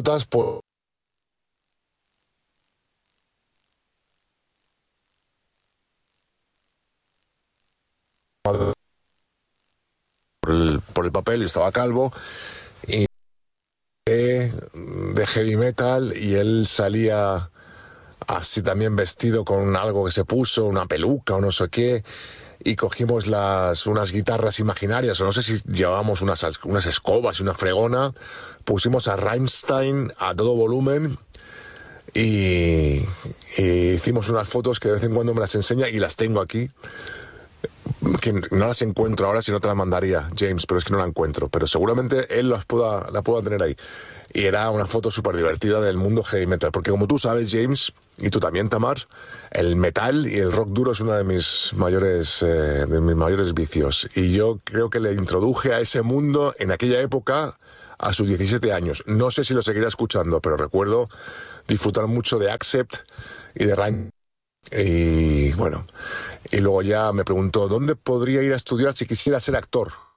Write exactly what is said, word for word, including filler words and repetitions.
preguntas por... Por el, por el papel, y estaba calvo, y de, de heavy metal, y él salía así también vestido con algo que se puso, una peluca o no sé qué, y cogimos las unas guitarras imaginarias, o no sé si llevábamos unas, unas escobas y una fregona, pusimos a Rammstein a todo volumen, y, y hicimos unas fotos que de vez en cuando me las enseña, y las tengo aquí, que no las encuentro ahora, si no te las mandaría, James, pero es que no la encuentro, pero seguramente él las pueda, la pueda tener ahí. Y era una foto súper divertida del mundo heavy metal, porque como tú sabes, James, y tú también, Tamar, el metal y el rock duro es uno de mis mayores, eh, de mis mayores vicios, y yo creo que le introduje a ese mundo en aquella época a sus diecisiete años. No sé si lo seguirá escuchando, pero recuerdo disfrutar mucho de Accept y de Rhyme. Y bueno, y luego ya me preguntó dónde podría ir a estudiar si quisiera ser actor.